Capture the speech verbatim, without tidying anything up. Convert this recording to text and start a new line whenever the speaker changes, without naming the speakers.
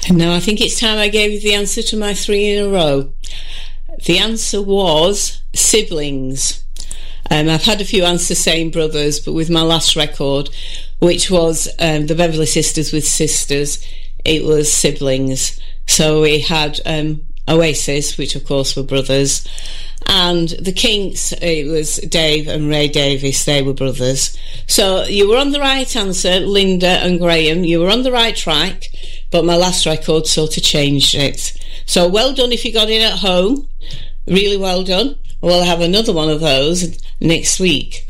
Now I think it's time I gave you the answer to my three in a row. The answer was siblings. Um, I've had a few answers saying brothers, but with my last record, which was um, the Beverly Sisters with Sisters, it was siblings. So we had um, Oasis, which of course were brothers, and the Kinks, it was Dave and Ray Davies, they were brothers. So you were on the right answer, Linda and Graham, you were on the right track, but my last record sort of changed it. So well done if you got it at home, really well done. We'll have another one of those next week.